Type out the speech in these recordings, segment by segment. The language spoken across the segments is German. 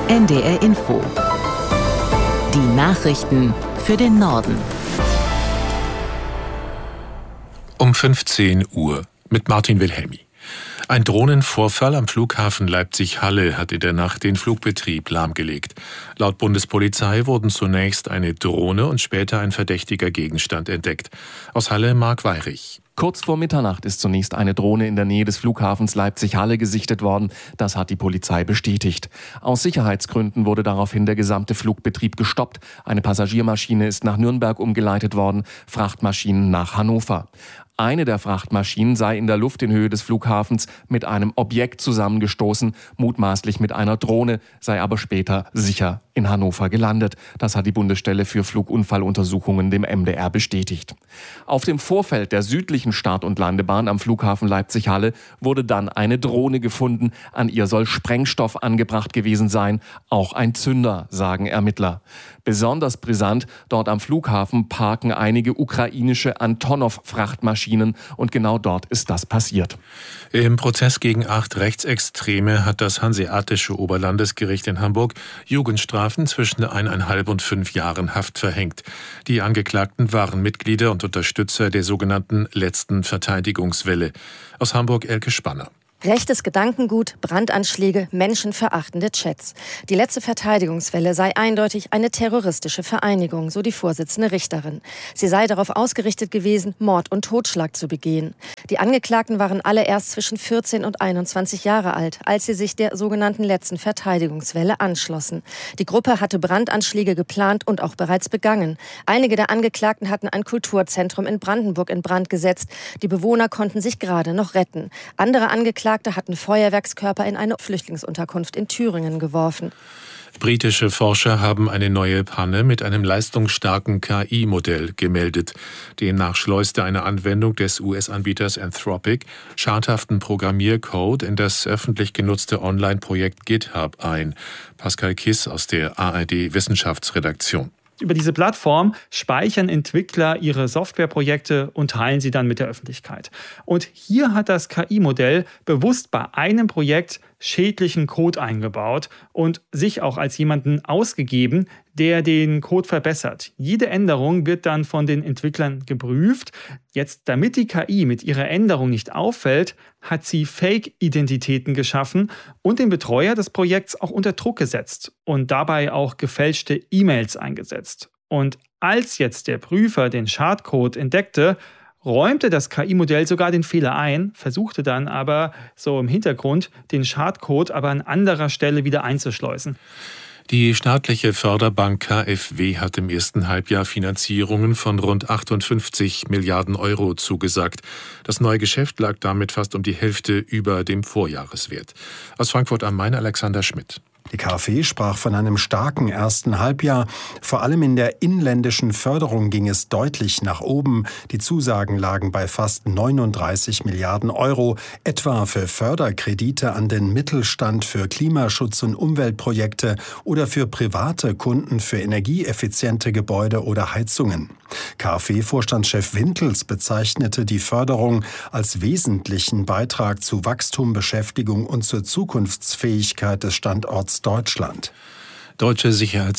NDR Info. Die Nachrichten für den Norden. Um 15 Uhr mit Martin Wilhelmi. Ein Drohnenvorfall am Flughafen Leipzig-Halle hat in der Nacht den Flugbetrieb lahmgelegt. Laut Bundespolizei wurden zunächst eine Drohne und später ein verdächtiger Gegenstand entdeckt. Aus Halle Marc Weyrich. Kurz vor Mitternacht ist zunächst eine Drohne in der Nähe des Flughafens Leipzig-Halle gesichtet worden. Das hat die Polizei bestätigt. Aus Sicherheitsgründen wurde daraufhin der gesamte Flugbetrieb gestoppt. Eine Passagiermaschine ist nach Nürnberg umgeleitet worden, Frachtmaschinen nach Hannover. Eine der Frachtmaschinen sei in der Luft in Höhe des Flughafens mit einem Objekt zusammengestoßen, mutmaßlich mit einer Drohne, sei aber später sicher in Hannover gelandet. Das hat die Bundesstelle für Flugunfalluntersuchungen dem MDR bestätigt. Auf dem Vorfeld der südlichen Start- und Landebahn am Flughafen Leipzig-Halle wurde dann eine Drohne gefunden. An ihr soll Sprengstoff angebracht gewesen sein, auch ein Zünder, sagen Ermittler. Besonders brisant, dort am Flughafen parken einige ukrainische Antonov-Frachtmaschinen und genau dort ist das passiert. Im Prozess gegen 8 Rechtsextreme hat das Hanseatische Oberlandesgericht in Hamburg Jugendstrafen zwischen 1,5 und 5 Jahren Haft verhängt. Die Angeklagten waren Mitglieder und Unterstützer der sogenannten letzten Verteidigungswelle. Aus Hamburg Elke Spanner. Rechtes Gedankengut, Brandanschläge, menschenverachtende Chats. Die letzte Verteidigungswelle sei eindeutig eine terroristische Vereinigung, so die Vorsitzende Richterin. Sie sei darauf ausgerichtet gewesen, Mord und Totschlag zu begehen. Die Angeklagten waren alle erst zwischen 14 und 21 Jahre alt, als sie sich der sogenannten letzten Verteidigungswelle anschlossen. Die Gruppe hatte Brandanschläge geplant und auch bereits begangen. Einige der Angeklagten hatten ein Kulturzentrum in Brandenburg in Brand gesetzt. Die Bewohner konnten sich gerade noch retten. Andere Angeklagte hatten Feuerwerkskörper in eine Flüchtlingsunterkunft in Thüringen geworfen. Britische Forscher haben eine neue Panne mit einem leistungsstarken KI-Modell gemeldet. Demnach schleuste eine Anwendung des US-Anbieters Anthropic schadhaften Programmiercode in das öffentlich genutzte Online-Projekt GitHub ein. Pascal Kiss aus der ARD-Wissenschaftsredaktion. Über diese Plattform speichern Entwickler ihre Softwareprojekte und teilen sie dann mit der Öffentlichkeit. Und hier hat das KI-Modell bewusst bei einem Projekt schädlichen Code eingebaut und sich auch als jemanden ausgegeben, der den Code verbessert. Jede Änderung wird dann von den Entwicklern geprüft. Jetzt, damit die KI mit ihrer Änderung nicht auffällt, hat sie Fake-Identitäten geschaffen und den Betreuer des Projekts auch unter Druck gesetzt und dabei auch gefälschte E-Mails eingesetzt. Und als jetzt der Prüfer den Schadcode entdeckte, räumte das KI-Modell sogar den Fehler ein, versuchte dann aber so im Hintergrund den Schadcode aber an anderer Stelle wieder einzuschleusen. Die staatliche Förderbank KfW hat im ersten Halbjahr Finanzierungen von rund 58 Milliarden Euro zugesagt. Das neue Geschäft lag damit fast um die Hälfte über dem Vorjahreswert. Aus Frankfurt am Main Alexander Schmidt. Die KfW sprach von einem starken ersten Halbjahr. Vor allem in der inländischen Förderung ging es deutlich nach oben. Die Zusagen lagen bei fast 39 Milliarden Euro, etwa für Förderkredite an den Mittelstand, für Klimaschutz- und Umweltprojekte oder für private Kunden für energieeffiziente Gebäude oder Heizungen. KfW-Vorstandschef Wintels bezeichnete die Förderung als wesentlichen Beitrag zu Wachstum, Beschäftigung und zur Zukunftsfähigkeit des Standorts Deutschland. Deutsche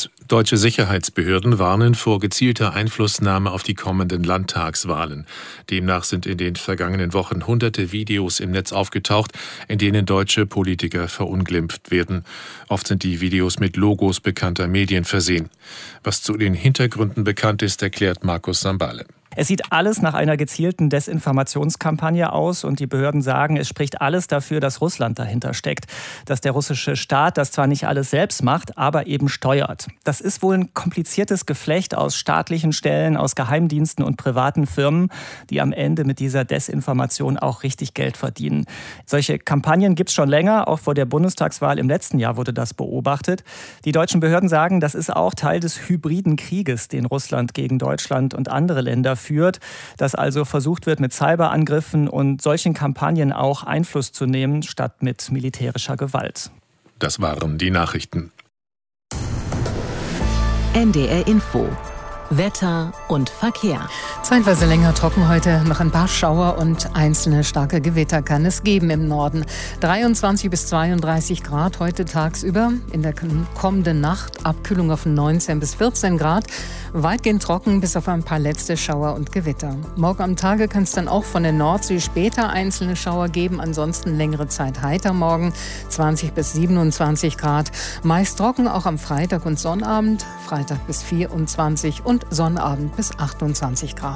Sicherheitsbehörden warnen vor gezielter Einflussnahme auf die kommenden Landtagswahlen. Demnach sind in den vergangenen Wochen hunderte Videos im Netz aufgetaucht, in denen deutsche Politiker verunglimpft werden. Oft sind die Videos mit Logos bekannter Medien versehen. Was zu den Hintergründen bekannt ist, erklärt Markus Sambale. Es sieht alles nach einer gezielten Desinformationskampagne aus und die Behörden sagen, es spricht alles dafür, dass Russland dahinter steckt. Dass der russische Staat das zwar nicht alles selbst macht, aber eben steuert. Das ist wohl ein kompliziertes Geflecht aus staatlichen Stellen, aus Geheimdiensten und privaten Firmen, die am Ende mit dieser Desinformation auch richtig Geld verdienen. Solche Kampagnen gibt es schon länger, auch vor der Bundestagswahl im letzten Jahr wurde das beobachtet. Die deutschen Behörden sagen, das ist auch Teil des hybriden Krieges, den Russland gegen Deutschland und andere Länder führt, dass also versucht wird, mit Cyberangriffen und solchen Kampagnen auch Einfluss zu nehmen, statt mit militärischer Gewalt. Das waren die Nachrichten. NDR Info. Wetter und Verkehr. Zeitweise länger trocken heute, noch ein paar Schauer und einzelne starke Gewitter kann es geben im Norden. 23 bis 32 Grad heute tagsüber, in der kommenden Nacht Abkühlung auf 19 bis 14 Grad, weitgehend trocken bis auf ein paar letzte Schauer und Gewitter. Morgen am Tage kann es dann auch von der Nordsee später einzelne Schauer geben, ansonsten längere Zeit heiter morgen, 20 bis 27 Grad, meist trocken auch am Freitag und Sonnabend, Freitag bis 24 und Sonnabend bis 28 Grad.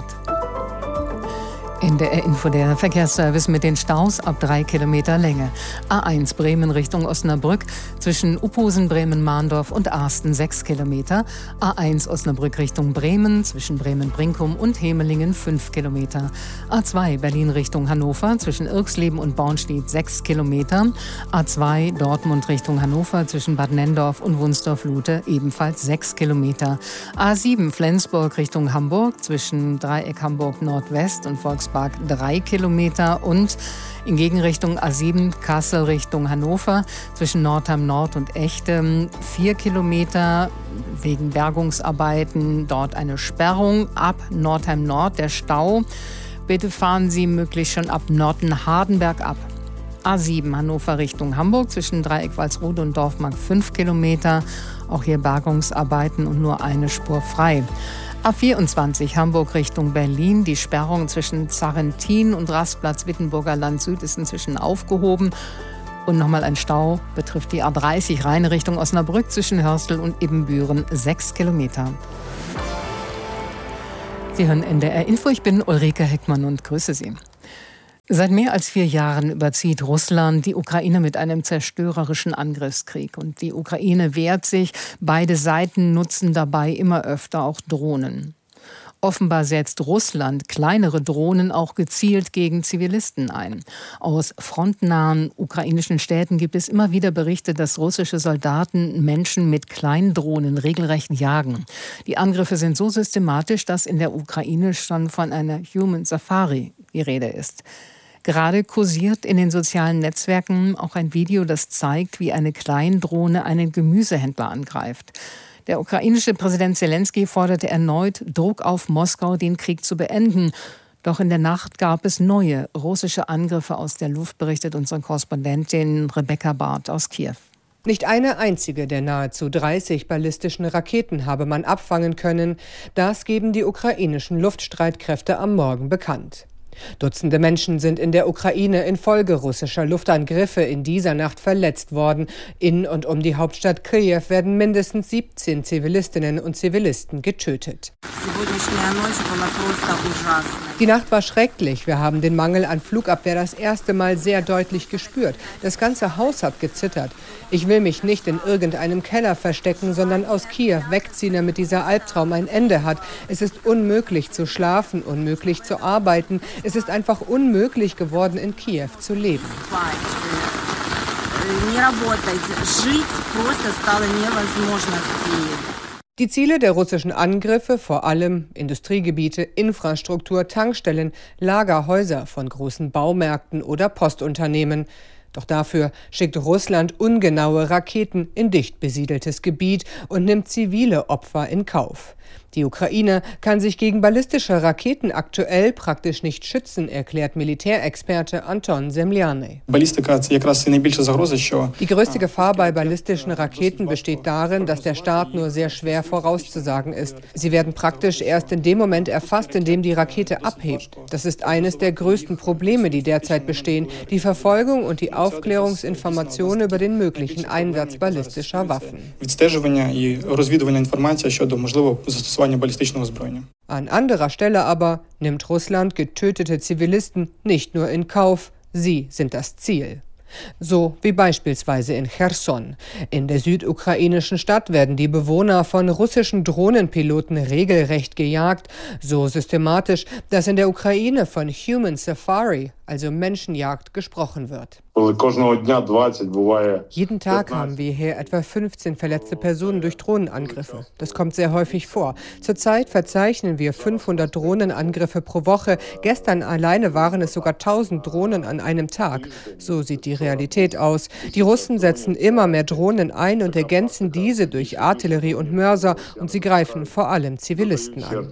In der Info der Verkehrsservice mit den Staus ab 3 Kilometer Länge. A1 Bremen Richtung Osnabrück zwischen Uphusen, Bremen-Mahndorf und Arsten 6 Kilometer. A1 Osnabrück Richtung Bremen zwischen Bremen-Brinkum und Hemelingen 5 Kilometer. A2 Berlin Richtung Hannover zwischen Irxleben und Bornstedt 6 Kilometer. A2 Dortmund Richtung Hannover zwischen Bad Nenndorf und Wunsdorf-Lute ebenfalls 6 Kilometer. A7 Flensburg Richtung Hamburg zwischen Dreieck Hamburg Nordwest und Volkspark 3 Kilometer und in Gegenrichtung A7 Kassel Richtung Hannover zwischen Nordheim Nord und Echte 4 Kilometer wegen Bergungsarbeiten. Dort eine Sperrung ab Nordheim Nord, der Stau. Bitte fahren Sie möglichst schon ab Norden-Hardenberg ab. A7 Hannover Richtung Hamburg zwischen Dreieck Walsrode und Dorfmark 5 Kilometer. Auch hier Bergungsarbeiten und nur eine Spur frei. A24 Hamburg Richtung Berlin. Die Sperrung zwischen Zarrentin und Rastplatz Wittenburger Land Süd ist inzwischen aufgehoben. Und nochmal ein Stau betrifft die A30 Rhein Richtung Osnabrück zwischen Hörstel und Ibbenbüren 6 Kilometer. Sie hören NDR Info. Ich bin Ulrike Heckmann und grüße Sie. Seit mehr als 4 Jahren überzieht Russland die Ukraine mit einem zerstörerischen Angriffskrieg. Und die Ukraine wehrt sich. Beide Seiten nutzen dabei immer öfter auch Drohnen. Offenbar setzt Russland kleinere Drohnen auch gezielt gegen Zivilisten ein. Aus frontnahen ukrainischen Städten gibt es immer wieder Berichte, dass russische Soldaten Menschen mit kleinen Drohnen regelrecht jagen. Die Angriffe sind so systematisch, dass in der Ukraine schon von einer Human Safari die Rede ist. Gerade kursiert in den sozialen Netzwerken auch ein Video, das zeigt, wie eine Kleindrohne einen Gemüsehändler angreift. Der ukrainische Präsident Zelensky forderte erneut Druck auf Moskau, den Krieg zu beenden. Doch in der Nacht gab es neue russische Angriffe aus der Luft, berichtet unsere Korrespondentin Rebecca Barth aus Kiew. Nicht eine einzige der nahezu 30 ballistischen Raketen habe man abfangen können. Das geben die ukrainischen Luftstreitkräfte am Morgen bekannt. Dutzende Menschen sind in der Ukraine infolge russischer Luftangriffe in dieser Nacht verletzt worden. In und um die Hauptstadt Kiew werden mindestens 17 Zivilistinnen und Zivilisten getötet. Die Nacht war schrecklich. Wir haben den Mangel an Flugabwehr das erste Mal sehr deutlich gespürt. Das ganze Haus hat gezittert. Ich will mich nicht in irgendeinem Keller verstecken, sondern aus Kiew wegziehen, damit dieser Albtraum ein Ende hat. Es ist unmöglich zu schlafen, unmöglich zu arbeiten. Es ist einfach unmöglich geworden, in Kiew zu leben. Die Ziele der russischen Angriffe, vor allem Industriegebiete, Infrastruktur, Tankstellen, Lagerhäuser von großen Baumärkten oder Postunternehmen. Doch dafür schickt Russland ungenaue Raketen in dicht besiedeltes Gebiet und nimmt zivile Opfer in Kauf. Die Ukraine kann sich gegen ballistische Raketen aktuell praktisch nicht schützen, erklärt Militärexperte Anton Semlianej. Die größte Gefahr bei ballistischen Raketen besteht darin, dass der Start nur sehr schwer vorauszusagen ist. Sie werden praktisch erst in dem Moment erfasst, in dem die Rakete abhebt. Das ist eines der größten Probleme, die derzeit bestehen, die Verfolgung und die Aufklärungsinformation über den möglichen Einsatz ballistischer Waffen. An anderer Stelle aber nimmt Russland getötete Zivilisten nicht nur in Kauf, sie sind das Ziel. So wie beispielsweise in Cherson. In der südukrainischen Stadt werden die Bewohner von russischen Drohnenpiloten regelrecht gejagt, so systematisch, dass in der Ukraine von Human Safari, also Menschenjagd, gesprochen wird. Jeden Tag haben wir hier etwa 15 verletzte Personen durch Drohnenangriffe. Das kommt sehr häufig vor. Zurzeit verzeichnen wir 500 Drohnenangriffe pro Woche. Gestern alleine waren es sogar 1000 Drohnen an einem Tag. So sieht die Realität aus. Die Russen setzen immer mehr Drohnen ein und ergänzen diese durch Artillerie und Mörser, und sie greifen vor allem Zivilisten an.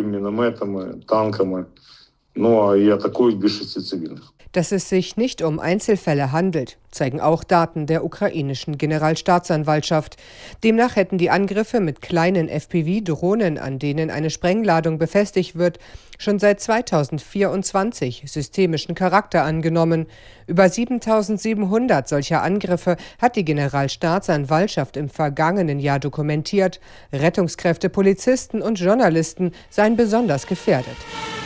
Dass es sich nicht um Einzelfälle handelt, zeigen auch Daten der ukrainischen Generalstaatsanwaltschaft. Demnach hätten die Angriffe mit kleinen FPV-Drohnen, an denen eine Sprengladung befestigt wird, schon seit 2024 systemischen Charakter angenommen. Über 7.700 solcher Angriffe hat die Generalstaatsanwaltschaft im vergangenen Jahr dokumentiert. Rettungskräfte, Polizisten und Journalisten seien besonders gefährdet.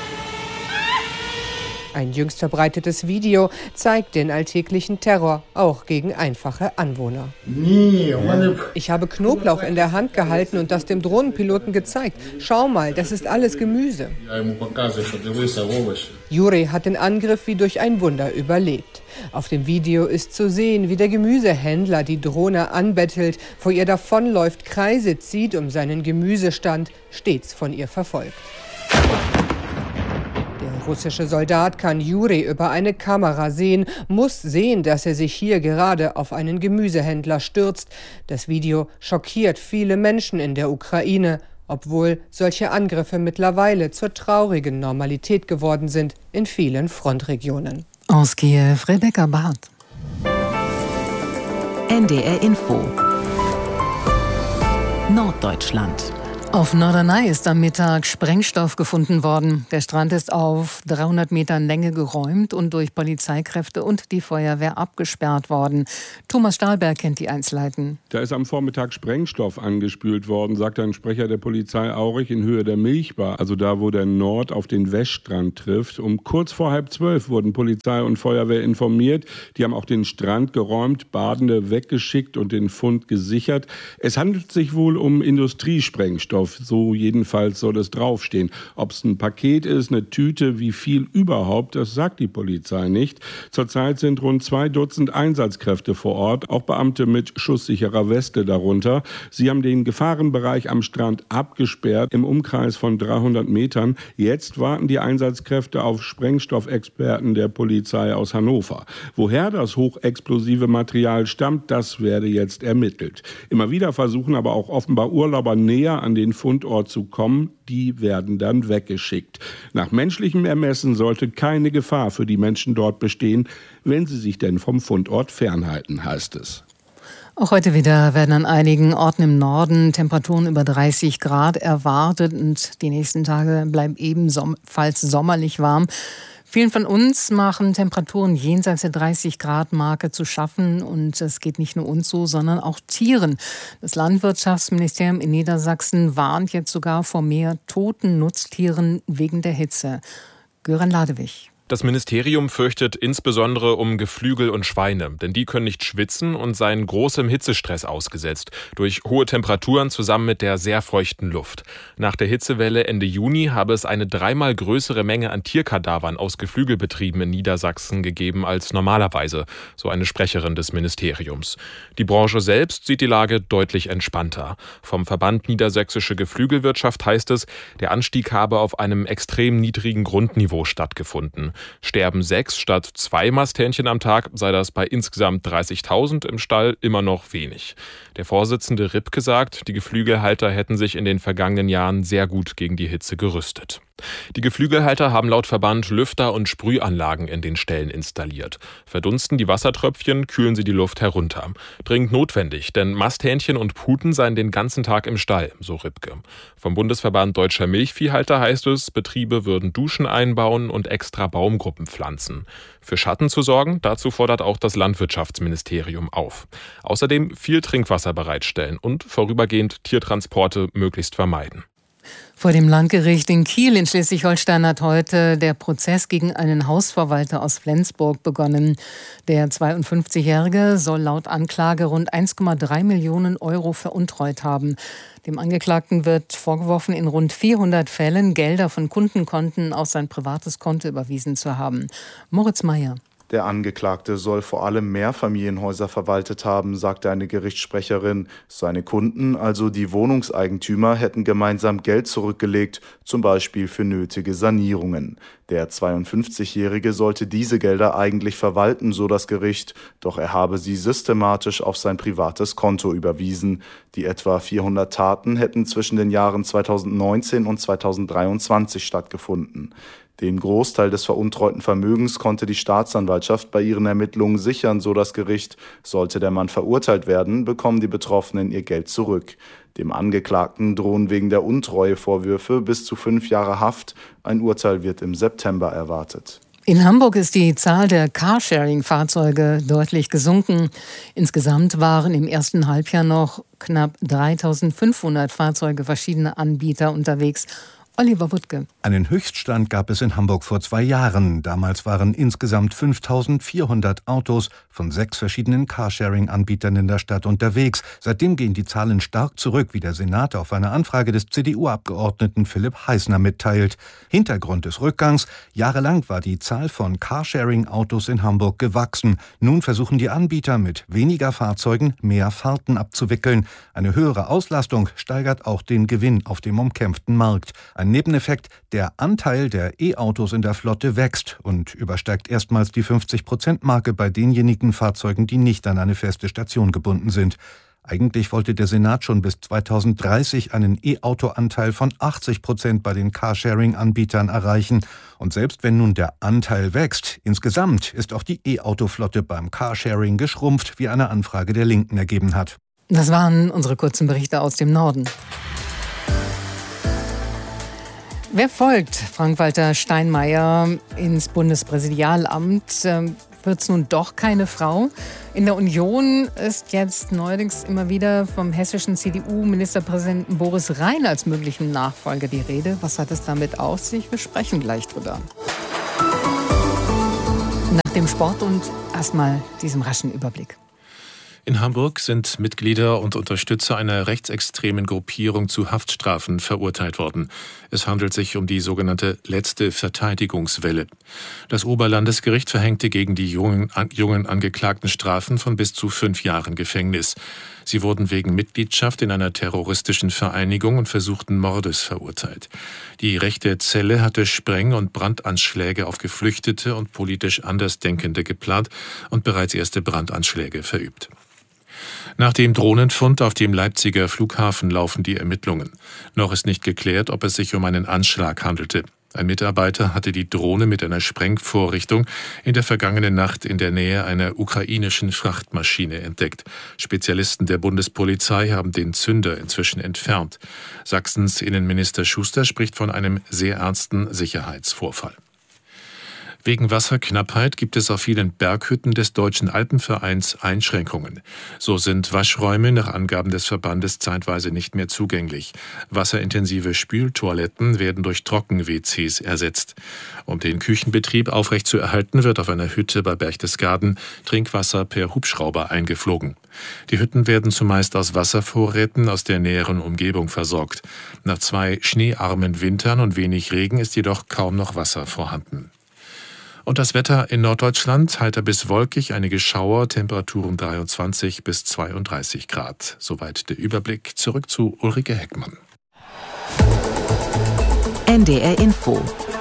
Ein jüngst verbreitetes Video zeigt den alltäglichen Terror, auch gegen einfache Anwohner. Ich habe Knoblauch in der Hand gehalten und das dem Drohnenpiloten gezeigt. Schau mal, das ist alles Gemüse. Juri hat den Angriff wie durch ein Wunder überlebt. Auf dem Video ist zu sehen, wie der Gemüsehändler die Drohne anbettelt, vor ihr davonläuft, Kreise zieht um seinen Gemüsestand, stets von ihr verfolgt. Der russische Soldat kann Juri über eine Kamera sehen, muss sehen, dass er sich hier gerade auf einen Gemüsehändler stürzt. Das Video schockiert viele Menschen in der Ukraine, obwohl solche Angriffe mittlerweile zur traurigen Normalität geworden sind in vielen Frontregionen. Aus Kiew, Rebecca Barth. NDR Info. Norddeutschland. Auf Norderney ist am Mittag Sprengstoff gefunden worden. Der Strand ist auf 300 Metern Länge geräumt und durch Polizeikräfte und die Feuerwehr abgesperrt worden. Thomas Stahlberg kennt die Einzelheiten. Da ist am Vormittag Sprengstoff angespült worden, sagt ein Sprecher der Polizei Aurich in Höhe der Milchbar, also da, wo der Nord auf den Weststrand trifft. Um kurz vor 11:30 wurden Polizei und Feuerwehr informiert. Die haben auch den Strand geräumt, Badende weggeschickt und den Fund gesichert. Es handelt sich wohl um Industriesprengstoff. So jedenfalls soll es draufstehen. Ob es ein Paket ist, eine Tüte, wie viel überhaupt, das sagt die Polizei nicht. Zurzeit sind rund 2 Dutzend Einsatzkräfte vor Ort, auch Beamte mit schusssicherer Weste darunter. Sie haben den Gefahrenbereich am Strand abgesperrt, im Umkreis von 300 Metern. Jetzt warten die Einsatzkräfte auf Sprengstoffexperten der Polizei aus Hannover. Woher das hochexplosive Material stammt, das werde jetzt ermittelt. Immer wieder versuchen aber auch offenbar Urlauber näher an den Fundort zu kommen, die werden dann weggeschickt. Nach menschlichem Ermessen sollte keine Gefahr für die Menschen dort bestehen, wenn sie sich denn vom Fundort fernhalten, heißt es. Auch heute wieder werden an einigen Orten im Norden Temperaturen über 30 Grad erwartet und die nächsten Tage bleiben ebenfalls sommerlich warm. Vielen von uns machen Temperaturen jenseits der 30-Grad-Marke zu schaffen. Und es geht nicht nur uns so, sondern auch Tieren. Das Landwirtschaftsministerium in Niedersachsen warnt jetzt sogar vor mehr toten Nutztieren wegen der Hitze. Göran Ladewig. Das Ministerium fürchtet insbesondere um Geflügel und Schweine, denn die können nicht schwitzen und seien großem Hitzestress ausgesetzt, durch hohe Temperaturen zusammen mit der sehr feuchten Luft. Nach der Hitzewelle Ende Juni habe es eine 3-mal größere Menge an Tierkadavern aus Geflügelbetrieben in Niedersachsen gegeben als normalerweise, so eine Sprecherin des Ministeriums. Die Branche selbst sieht die Lage deutlich entspannter. Vom Verband Niedersächsische Geflügelwirtschaft heißt es, der Anstieg habe auf einem extrem niedrigen Grundniveau stattgefunden. Sterben 6 statt 2 Masthähnchen am Tag, sei das bei insgesamt 30.000 im Stall immer noch wenig. Der Vorsitzende Ripke sagt, die Geflügelhalter hätten sich in den vergangenen Jahren sehr gut gegen die Hitze gerüstet. Die Geflügelhalter haben laut Verband Lüfter und Sprühanlagen in den Ställen installiert. Verdunsten die Wassertröpfchen, kühlen sie die Luft herunter. Dringend notwendig, denn Masthähnchen und Puten seien den ganzen Tag im Stall, so Ripke. Vom Bundesverband Deutscher Milchviehhalter heißt es, Betriebe würden Duschen einbauen und extra Baumgruppen pflanzen. Für Schatten zu sorgen, dazu fordert auch das Landwirtschaftsministerium auf. Außerdem viel Trinkwasser bereitstellen und vorübergehend Tiertransporte möglichst vermeiden. Vor dem Landgericht in Kiel in Schleswig-Holstein hat heute der Prozess gegen einen Hausverwalter aus Flensburg begonnen. Der 52-Jährige soll laut Anklage rund 1,3 Millionen Euro veruntreut haben. Dem Angeklagten wird vorgeworfen, in rund 400 Fällen Gelder von Kundenkonten auf sein privates Konto überwiesen zu haben. Moritz Meyer. Der Angeklagte soll vor allem Mehrfamilienhäuser verwaltet haben, sagte eine Gerichtssprecherin. Seine Kunden, also die Wohnungseigentümer, hätten gemeinsam Geld zurückgelegt, zum Beispiel für nötige Sanierungen. Der 52-Jährige sollte diese Gelder eigentlich verwalten, so das Gericht, doch er habe sie systematisch auf sein privates Konto überwiesen. Die etwa 400 Taten hätten zwischen den Jahren 2019 und 2023 stattgefunden. Den Großteil des veruntreuten Vermögens konnte die Staatsanwaltschaft bei ihren Ermittlungen sichern, so das Gericht. Sollte der Mann verurteilt werden, bekommen die Betroffenen ihr Geld zurück. Dem Angeklagten drohen wegen der Untreuevorwürfe bis zu 5 Jahre Haft. Ein Urteil wird im September erwartet. In Hamburg ist die Zahl der Carsharing-Fahrzeuge deutlich gesunken. Insgesamt waren im ersten Halbjahr noch knapp 3.500 Fahrzeuge verschiedener Anbieter unterwegs. Oliver Wuttke. Einen Höchststand gab es in Hamburg vor 2 Jahren. Damals waren insgesamt 5.400 Autos von 6 verschiedenen Carsharing-Anbietern in der Stadt unterwegs. Seitdem gehen die Zahlen stark zurück, wie der Senat auf eine Anfrage des CDU-Abgeordneten Philipp Heißner mitteilt. Hintergrund des Rückgangs: Jahrelang war die Zahl von Carsharing-Autos in Hamburg gewachsen. Nun versuchen die Anbieter mit weniger Fahrzeugen mehr Fahrten abzuwickeln. Eine höhere Auslastung steigert auch den Gewinn auf dem umkämpften Markt. Ein Nebeneffekt: der Anteil der E-Autos in der Flotte wächst und übersteigt erstmals die 50%-Marke bei denjenigen Fahrzeugen, die nicht an eine feste Station gebunden sind. Eigentlich wollte der Senat schon bis 2030 einen E-Auto-Anteil von 80% bei den Carsharing-Anbietern erreichen. Und selbst wenn nun der Anteil wächst, insgesamt ist auch die E-Auto-Flotte beim Carsharing geschrumpft, wie eine Anfrage der Linken ergeben hat. Das waren unsere kurzen Berichte aus dem Norden. Wer folgt Frank-Walter Steinmeier ins Bundespräsidialamt? Wird es nun doch keine Frau? In der Union ist jetzt neuerdings immer wieder vom hessischen CDU-Ministerpräsidenten Boris Rhein als möglichen Nachfolger die Rede. Was hat es damit auf sich? Wir sprechen gleich drüber. Nach dem Sport und erstmal diesem raschen Überblick. In Hamburg sind Mitglieder und Unterstützer einer rechtsextremen Gruppierung zu Haftstrafen verurteilt worden. Es handelt sich um die sogenannte letzte Verteidigungswelle. Das Oberlandesgericht verhängte gegen die jungen Angeklagten Strafen von bis zu 5 Jahren Gefängnis. Sie wurden wegen Mitgliedschaft in einer terroristischen Vereinigung und versuchten Mordes verurteilt. Die rechte Zelle hatte Spreng- und Brandanschläge auf Geflüchtete und politisch Andersdenkende geplant und bereits erste Brandanschläge verübt. Nach dem Drohnenfund auf dem Leipziger Flughafen laufen die Ermittlungen. Noch ist nicht geklärt, ob es sich um einen Anschlag handelte. Ein Mitarbeiter hatte die Drohne mit einer Sprengvorrichtung in der vergangenen Nacht in der Nähe einer ukrainischen Frachtmaschine entdeckt. Spezialisten der Bundespolizei haben den Zünder inzwischen entfernt. Sachsens Innenminister Schuster spricht von einem sehr ernsten Sicherheitsvorfall. Wegen Wasserknappheit gibt es auf vielen Berghütten des Deutschen Alpenvereins Einschränkungen. So sind Waschräume nach Angaben des Verbandes zeitweise nicht mehr zugänglich. Wasserintensive Spültoiletten werden durch Trocken-WCs ersetzt. Um den Küchenbetrieb aufrechtzuerhalten, wird auf einer Hütte bei Berchtesgaden Trinkwasser per Hubschrauber eingeflogen. Die Hütten werden zumeist aus Wasservorräten aus der näheren Umgebung versorgt. Nach 2 schneearmen Wintern und wenig Regen ist jedoch kaum noch Wasser vorhanden. Und das Wetter in Norddeutschland: heiter bis wolkig, einige Schauer, Temperaturen 23 bis 32 Grad. Soweit der Überblick. Zurück zu Ulrike Heckmann. NDR Info.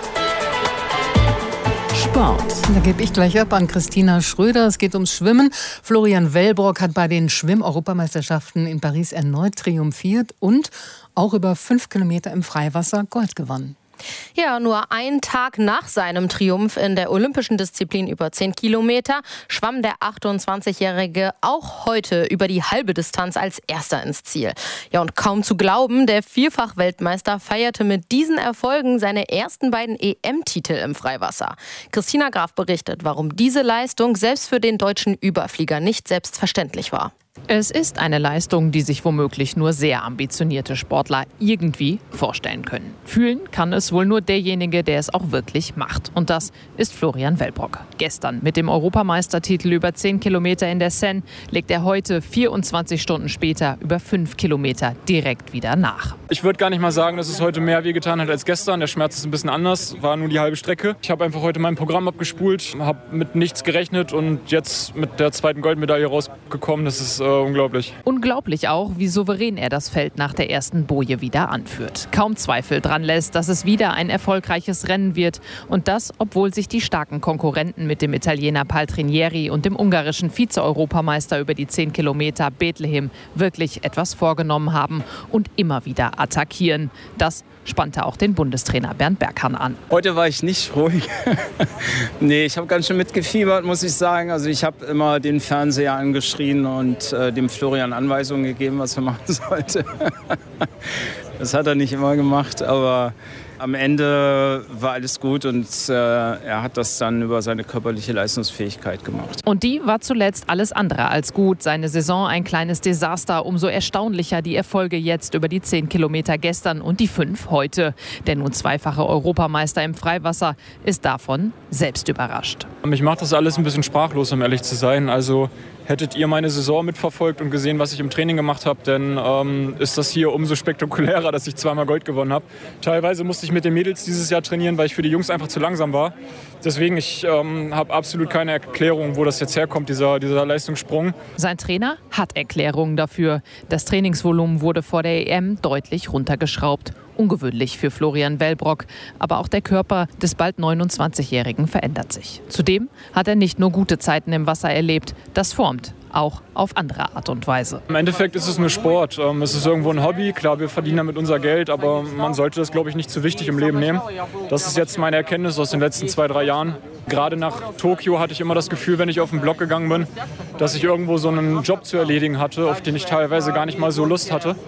Sport. Da gebe ich gleich ab an Christina Schröder. Es geht ums Schwimmen. Florian Wellbrock hat bei den Schwimm-Europameisterschaften in Paris erneut triumphiert und auch über 5 Kilometer im Freiwasser Gold gewonnen. Ja, nur einen Tag nach seinem Triumph in der olympischen Disziplin über 10 Kilometer schwamm der 28-Jährige auch heute über die halbe Distanz als Erster ins Ziel. Ja, und kaum zu glauben, der Vierfach-Weltmeister feierte mit diesen Erfolgen seine ersten beiden EM-Titel im Freiwasser. Christina Graf berichtet, warum diese Leistung selbst für den deutschen Überflieger nicht selbstverständlich war. Es ist eine Leistung, die sich womöglich nur sehr ambitionierte Sportler irgendwie vorstellen können. Fühlen kann es wohl nur derjenige, der es auch wirklich macht. Und das ist Florian Wellbrock. Gestern mit dem Europameistertitel über 10 Kilometer in der Seine legt er heute 24 Stunden später über 5 Kilometer direkt wieder nach. Ich würde gar nicht mal sagen, dass es heute mehr wehgetan hat als gestern. Der Schmerz ist ein bisschen anders, war nur die halbe Strecke. Ich habe einfach heute mein Programm abgespult, habe mit nichts gerechnet und jetzt mit der zweiten Goldmedaille rausgekommen. Das ist unglaublich. Unglaublich auch, wie souverän er das Feld nach der ersten Boje wieder anführt. Kaum Zweifel dran lässt, dass es wieder ein erfolgreiches Rennen wird. Und das, obwohl sich die starken Konkurrenten mit dem Italiener Paltrinieri und dem ungarischen Vize-Europameister über die 10 Kilometer Bethlehem wirklich etwas vorgenommen haben und immer wieder attackieren. Das spannte auch den Bundestrainer Bernd Berghahn an. Heute war ich nicht ruhig. Nee, ich habe ganz schön mitgefiebert, muss ich sagen. Also ich habe immer den Fernseher angeschrien und dem Florian Anweisungen gegeben, was er machen sollte. Das hat er nicht immer gemacht, aber am Ende war alles gut und er hat das dann über seine körperliche Leistungsfähigkeit gemacht. Und die war zuletzt alles andere als gut. Seine Saison ein kleines Desaster. Umso erstaunlicher die Erfolge jetzt über die 10 Kilometer gestern und die 5 heute. Der nun zweifache Europameister im Freiwasser ist davon selbst überrascht. Mich macht das alles ein bisschen sprachlos, um ehrlich zu sein. Also hättet ihr meine Saison mitverfolgt und gesehen, was ich im Training gemacht habe, dann ist das hier umso spektakulärer, dass ich zweimal Gold gewonnen habe. Teilweise musste ich mit den Mädels dieses Jahr trainieren, weil ich für die Jungs einfach zu langsam war. Deswegen, ich habe absolut keine Erklärung, wo das jetzt herkommt, dieser Leistungssprung. Sein Trainer hat Erklärungen dafür. Das Trainingsvolumen wurde vor der EM deutlich runtergeschraubt. Ungewöhnlich für Florian Wellbrock. Aber auch der Körper des bald 29-Jährigen verändert sich. Zudem hat er nicht nur gute Zeiten im Wasser erlebt. Das formt auch auf andere Art und Weise. Im Endeffekt ist es nur Sport. Es ist irgendwo ein Hobby. Klar, wir verdienen damit unser Geld, aber man sollte das, glaube ich, nicht zu wichtig im Leben nehmen. Das ist jetzt meine Erkenntnis aus den letzten 2-3 Jahren. Gerade nach Tokio hatte ich immer das Gefühl, wenn ich auf den Block gegangen bin, dass ich irgendwo so einen Job zu erledigen hatte, auf den ich teilweise gar nicht mal so Lust hatte.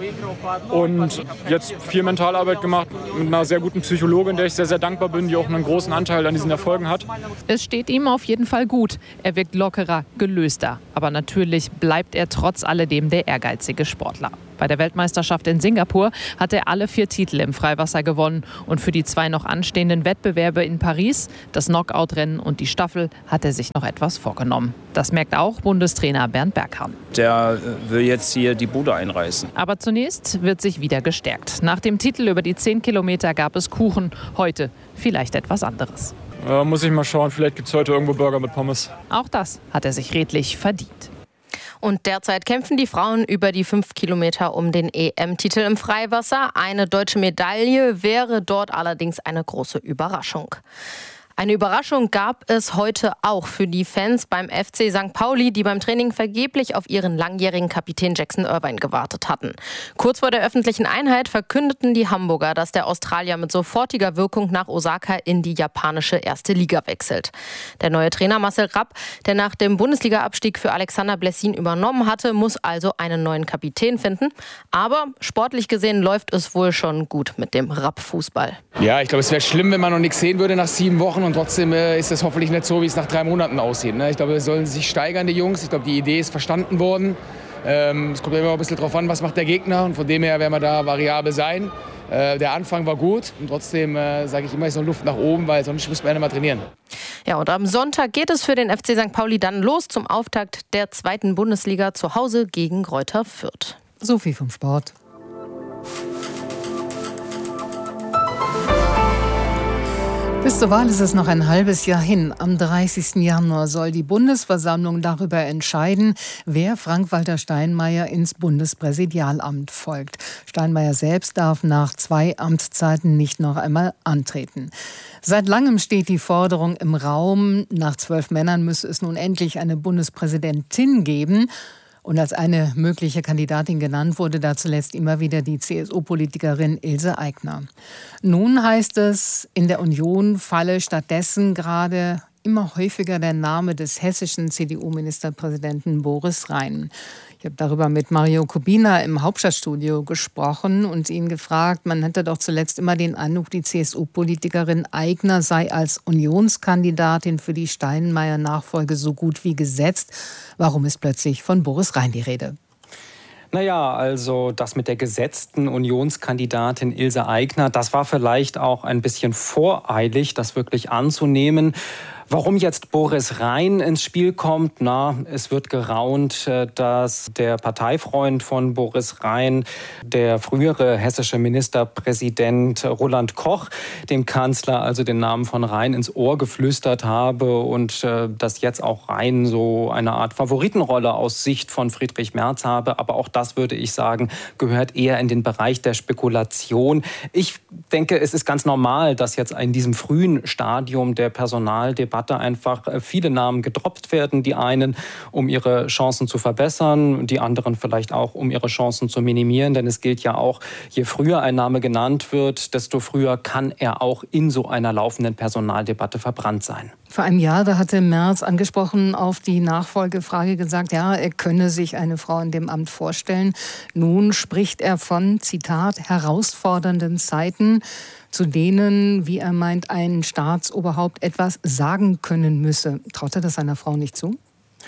Und jetzt viel Mentalarbeit gemacht mit einer sehr guten Psychologin, der ich sehr, sehr dankbar bin, die auch einen großen Anteil an diesen Erfolgen hat. Es steht ihm auf jeden Fall gut. Er wirkt lockerer, gelöster. Aber natürlich bleibt er trotz alledem der ehrgeizige Sportler. Bei der Weltmeisterschaft in Singapur hat er alle 4 Titel im Freiwasser gewonnen. Und für die 2 noch anstehenden Wettbewerbe in Paris, das Knockout-Rennen und die Staffel, hat er sich noch etwas vorgenommen. Das merkt auch Bundestrainer Bernd Berghahn. Der will jetzt hier die Bude einreißen. Aber zunächst wird sich wieder gestärkt. Nach dem Titel über die 10 Kilometer gab es Kuchen. Heute vielleicht etwas anderes. Muss ich mal schauen, vielleicht gibt es heute irgendwo Burger mit Pommes. Auch das hat er sich redlich verdient. Und derzeit kämpfen die Frauen über die 5 Kilometer um den EM-Titel im Freiwasser. Eine deutsche Medaille wäre dort allerdings eine große Überraschung. Eine Überraschung gab es heute auch für die Fans beim FC St. Pauli, die beim Training vergeblich auf ihren langjährigen Kapitän Jackson Irvine gewartet hatten. Kurz vor der öffentlichen Einheit verkündeten die Hamburger, dass der Australier mit sofortiger Wirkung nach Osaka in die japanische erste Liga wechselt. Der neue Trainer Marcel Rapp, der nach dem Bundesliga-Abstieg für Alexander Blessin übernommen hatte, muss also einen neuen Kapitän finden. Aber sportlich gesehen läuft es wohl schon gut mit dem Rapp-Fußball. Ja, ich glaube, es wäre schlimm, wenn man noch nichts sehen würde nach 7 Wochen. Und trotzdem ist es hoffentlich nicht so, wie es nach 3 Monaten aussieht. Ich glaube, es sollen sich steigern, die Jungs. Ich glaube, die Idee ist verstanden worden. Es kommt immer ein bisschen drauf an, was macht der Gegner. Und von dem her werden wir da variabel sein. Der Anfang war gut. Und trotzdem sage ich immer, ist noch Luft nach oben, weil sonst müssen wir mal trainieren. Ja, und am Sonntag geht es für den FC St. Pauli dann los zum Auftakt der 2. Bundesliga zu Hause gegen Greuther Fürth. So viel vom Sport. Bis zur Wahl ist es noch ein halbes Jahr hin. Am 30. Januar soll die Bundesversammlung darüber entscheiden, wer Frank-Walter Steinmeier ins Bundespräsidialamt folgt. Steinmeier selbst darf nach 2 Amtszeiten nicht noch einmal antreten. Seit langem steht die Forderung im Raum, nach 12 Männern müsse es nun endlich eine Bundespräsidentin geben. Und als eine mögliche Kandidatin genannt wurde da zuletzt immer wieder die CSU-Politikerin Ilse Aigner. Nun heißt es, in der Union falle stattdessen gerade immer häufiger der Name des hessischen CDU-Ministerpräsidenten Boris Rhein. Ich habe darüber mit Mario Kubina im Hauptstadtstudio gesprochen und ihn gefragt, man hatte doch zuletzt immer den Eindruck, die CSU-Politikerin Aigner sei als Unionskandidatin für die Steinmeier-Nachfolge so gut wie gesetzt. Warum ist plötzlich von Boris Rhein die Rede? Naja, also das mit der gesetzten Unionskandidatin Ilse Aigner, das war vielleicht auch ein bisschen voreilig, das wirklich anzunehmen. Warum jetzt Boris Rhein ins Spiel kommt? Es wird geraunt, dass der Parteifreund von Boris Rhein, der frühere hessische Ministerpräsident Roland Koch, dem Kanzler also den Namen von Rhein ins Ohr geflüstert habe und dass jetzt auch Rhein so eine Art Favoritenrolle aus Sicht von Friedrich Merz habe. Aber auch das, würde ich sagen, gehört eher in den Bereich der Spekulation. Ich denke, es ist ganz normal, dass jetzt in diesem frühen Stadium der Personaldebatte einfach viele Namen gedroppt werden. Die einen, um ihre Chancen zu verbessern, die anderen vielleicht auch, um ihre Chancen zu minimieren. Denn es gilt ja auch, je früher ein Name genannt wird, desto früher kann er auch in so einer laufenden Personaldebatte verbrannt sein. Vor einem Jahr, da hatte Merz angesprochen auf die Nachfolgefrage gesagt, ja, er könne sich eine Frau in dem Amt vorstellen. Nun spricht er von, Zitat, herausfordernden Zeiten, zu denen, wie er meint, ein Staatsoberhaupt etwas sagen können müsse. Traut er das seiner Frau nicht zu?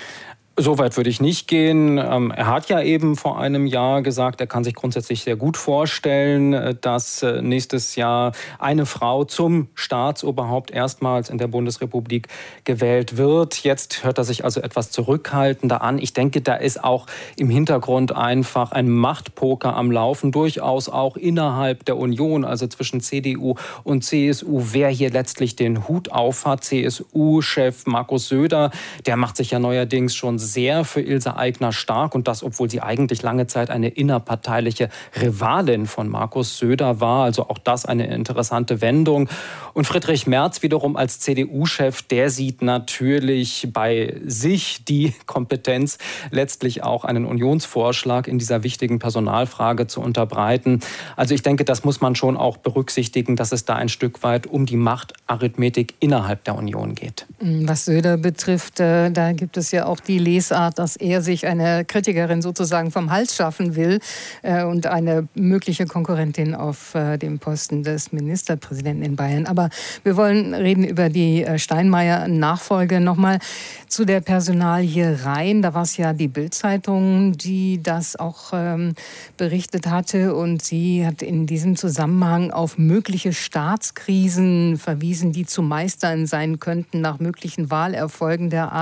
So weit würde ich nicht gehen. Er hat ja eben vor einem Jahr gesagt, er kann sich grundsätzlich sehr gut vorstellen, dass nächstes Jahr eine Frau zum Staatsoberhaupt erstmals in der Bundesrepublik gewählt wird. Jetzt hört er sich also etwas zurückhaltender an. Ich denke, da ist auch im Hintergrund einfach ein Machtpoker am Laufen, durchaus auch innerhalb der Union, also zwischen CDU und CSU, wer hier letztlich den Hut auf hat. CSU-Chef Markus Söder, der macht sich ja neuerdings schon sehr für Ilse Aigner stark und das, obwohl sie eigentlich lange Zeit eine innerparteiliche Rivalin von Markus Söder war. Also auch das eine interessante Wendung. Und Friedrich Merz wiederum als CDU-Chef, der sieht natürlich bei sich die Kompetenz, letztlich auch einen Unionsvorschlag in dieser wichtigen Personalfrage zu unterbreiten. Also ich denke, das muss man schon auch berücksichtigen, dass es da ein Stück weit um die Machtarithmetik innerhalb der Union geht. Was Söder betrifft, da gibt es ja auch die Lesart, dass er sich eine Kritikerin sozusagen vom Hals schaffen will und eine mögliche Konkurrentin auf dem Posten des Ministerpräsidenten in Bayern. Aber wir wollen reden über die Steinmeier-Nachfolge. Nochmal zu der Personalie Rhein. Da war es ja die Bild-Zeitung, die das auch berichtet hatte. Und sie hat in diesem Zusammenhang auf mögliche Staatskrisen verwiesen, die zu meistern sein könnten nach möglichen Wahlerfolgen der